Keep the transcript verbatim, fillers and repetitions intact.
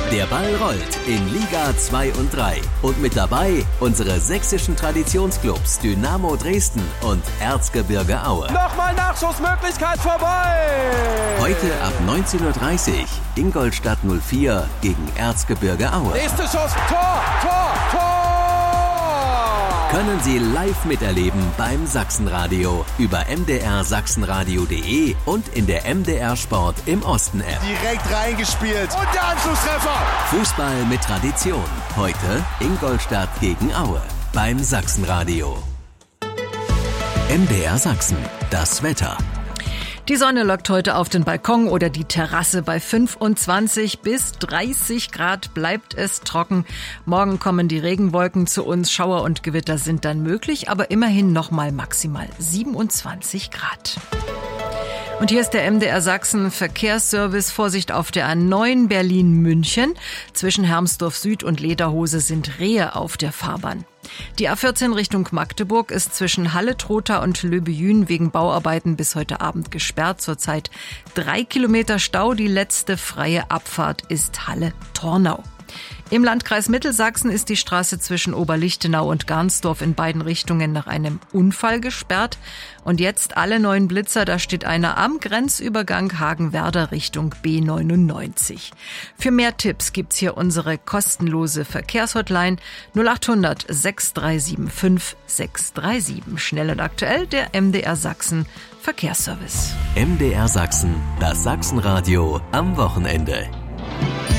Der Ball rollt in Liga zwei und drei. Und mit dabei unsere sächsischen Traditionsclubs Dynamo Dresden und Erzgebirge Aue. Nochmal Nachschussmöglichkeit vorbei! Heute ab neunzehn Uhr dreißig Ingolstadt null vier gegen Erzgebirge Aue. Nächste Schuss, Tor, Tor, Tor! Können Sie live miterleben beim Sachsenradio über m d r sachsenradio punkt d e und in der M D R Sport im Osten App. Direkt reingespielt und der Anschlusstreffer. Fußball mit Tradition. Heute Ingolstadt gegen Aue beim Sachsenradio. M D R Sachsen, das Wetter. Die Sonne lockt heute auf den Balkon oder die Terrasse. Bei fünfundzwanzig bis dreißig Grad bleibt es trocken. Morgen kommen die Regenwolken zu uns. Schauer und Gewitter sind dann möglich, aber immerhin noch mal maximal siebenundzwanzig Grad. Und hier ist der M D R Sachsen Verkehrsservice. Vorsicht auf der A neun Berlin-München. Zwischen Hermsdorf Süd und Lederhose sind Rehe auf der Fahrbahn. Die A vierzehn Richtung Magdeburg ist zwischen Halle-Trotha und Löbejün wegen Bauarbeiten bis heute Abend gesperrt. Zurzeit drei Kilometer Stau. Die letzte freie Abfahrt ist Halle-Tornau. Im Landkreis Mittelsachsen ist die Straße zwischen Oberlichtenau und Garnsdorf in beiden Richtungen nach einem Unfall gesperrt. Und jetzt alle neuen Blitzer, da steht einer am Grenzübergang Hagenwerder Richtung B neunundneunzig. Für mehr Tipps gibt's hier unsere kostenlose Verkehrshotline null acht hundert sechs drei sieben fünf sechs drei sieben. Schnell und aktuell der M D R Sachsen Verkehrsservice. M D R Sachsen, das Sachsenradio am Wochenende.